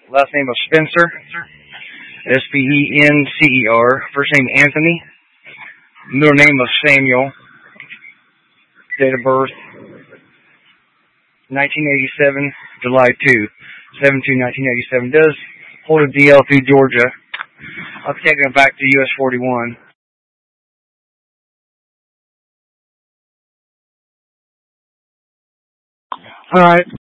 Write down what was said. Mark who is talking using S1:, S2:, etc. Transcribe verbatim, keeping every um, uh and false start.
S1: Last name of Spencer. S P E N C E R. First name Anthony. Middle name of Samuel. Date of birth nineteen eighty-seven, July second, seven two nineteen eighty-seven. Does hold a D L through Georgia. I'll be taking it back to U S forty-one. Alright.